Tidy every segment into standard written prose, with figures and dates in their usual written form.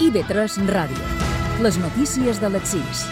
IB3 Ràdio. Les notícies de les 6.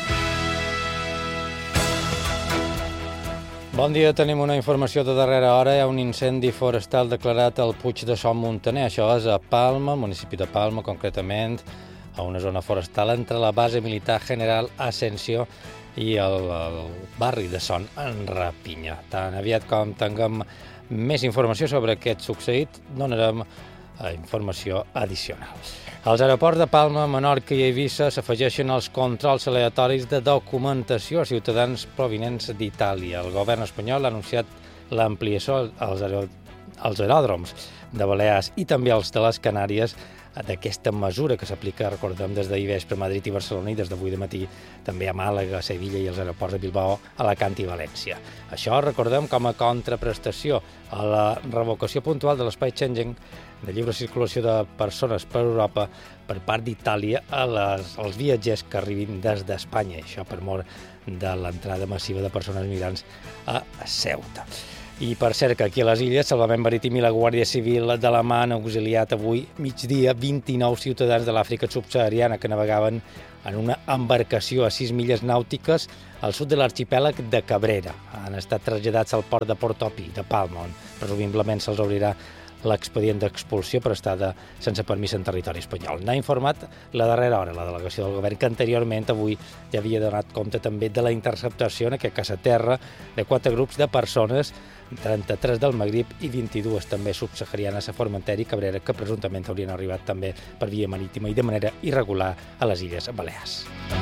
Bon dia, tenim una informació de darrera hora. Hi ha un incendi forestal declarat al Puig de Son Muntaner. Això és a Palma, municipi de Palma, concretament, a una zona forestal entre la base militar General Asensio i el barri de Son en Rapinya. Tan aviat com tinguem més informació sobre aquest succeït, donarem informació addicional. Als aeroports de Palma, Menorca i Eivissa s'afegeixen els controls aleatoris de documentació a ciutadans provinents d'Itàlia. El govern espanyol ha anunciat l'ampliació als aeròdroms de Balears i també als de les Canàries d'aquesta mesura que s'aplica, recordem, des d'ahir vespre a Madrid i Barcelona i des d'avui de matí també a Màlaga, Sevilla i els aeroports de Bilbao, Alacant i València. Això, recordem, com a contraprestació a la revocació puntual de l'espai Schengen de lliure circulació de persones per Europa per part d'Itàlia als viatgers que arribin des d'Espanya, això per mor de l'entrada massiva de persones migrants a Ceuta. I per cert que aquí a les Illes, Salvament Marítim i la Guàrdia Civil de la Mar han auxiliat avui migdia 29 ciutadans de l'Àfrica subsahariana que navegaven en una embarcació a 6 milles nàutiques al sud de l'arxipèlag de Cabrera. Han estat traslladats al port de Portopi, de Palma, on presumiblement se'ls obrirà l'expedient d'expulsió per estar sense permís en territori espanyol. N'ha informat la darrera hora la delegació del govern, que anteriorment avui ja havia donat compte també de la interceptació en aquest cas a terra de 4 grups de persones, 33 del Magrib i 22 també subsaharianes a Formentera i Cabrera, que presumptament haurien arribat també per via marítima i de manera irregular a les Illes Balears.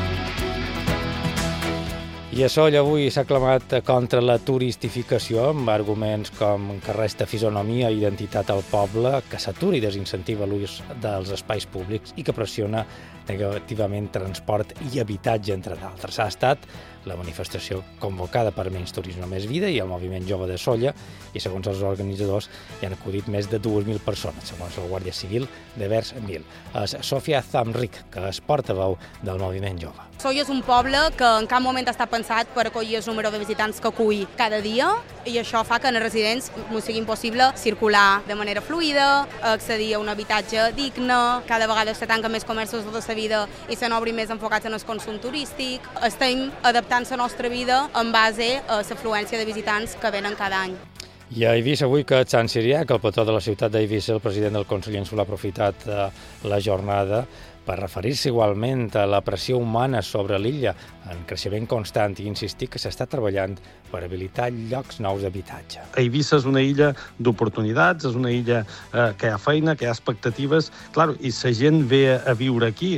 I a Sóller avui s'ha clamat contra la turistificació amb arguments com que resta fisonomia i identitat al poble, que s'aturi i desincentiva l'ús dels espais públics i que pressiona negativament transport i habitatge, entre d'altres. Ha estat la manifestació convocada per Menys Turisme Més Vida i el Moviment Jove de Sóller, i segons els organitzadors hi han acudit més de 2.000 persones, segons la Guàrdia Civil de vers 1.000. És Sofia Zamric, que és portaveu del Moviment Jove. Sóller és un poble que en cap moment està pensat per acollir el número de visitants que acull cada dia, i això fa que als residents ens sigui impossible circular de manera fluida, accedir a un habitatge digne, cada vegada se tanquen més comerços de la vida i se n'obrin més enfocats en el consum turístic. Estem adaptant la nostra vida en base a l'afluència de visitants que venen cada any. I a Eivissa avui, que Sant Siriac, el patró de la ciutat d'Eivissa, el president del Consell Insular, ha aprofitat la jornada per referir-se igualment a la pressió humana sobre l'illa en creixement constant i insistir que s'està treballant per habilitar llocs nous d'habitatge. Eivissa és una illa d'oportunitats, és una illa que hi ha feina, que hi ha expectatives, clar, i la gent ve a viure aquí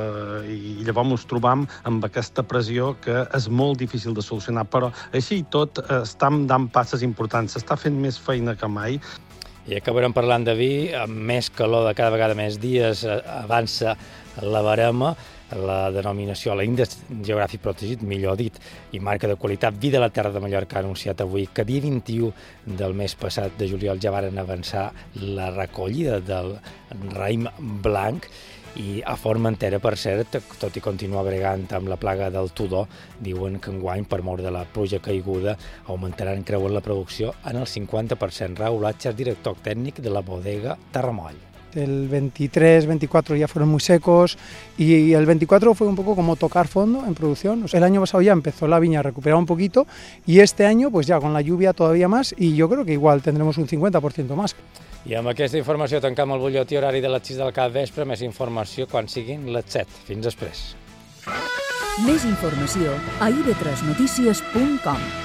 i llavors ens trobam amb aquesta pressió que és molt difícil de solucionar, però així i tot estem dant passes importants, s'està fent més feina que mai. I acabarem parlant de vi, amb més calor de cada vegada més dies, avança la barema, la denominació, l'índex geogràfic protegit, millor dit, i marca de qualitat Vi de la Terra de Mallorca ha anunciat avui que dia 21 del mes passat de juliol ja varen avançar la recollida del raïm blanc, i a Formentera, per cert, tot i continuar bregant amb la plaga del tudor, diuen que enguany, per mort de la pluja caiguda, creuen la producció en el 50%. Raúl Atxas, director técnico de la bodega Terramoll. El 23-24 ya fueron muy secos y el 24 fue un poco como tocar fondo en producción. O sea, el año pasado ya empezó la viña a recuperar un poquito y este año pues ya con la lluvia todavía más, y yo creo que igual tendremos un 50% más. I amb aquesta informació tancam el butlletí horari de les 6 del capvespre. Més informació quan siguin les 7. Fins després. Més informació a ib3notícies.com.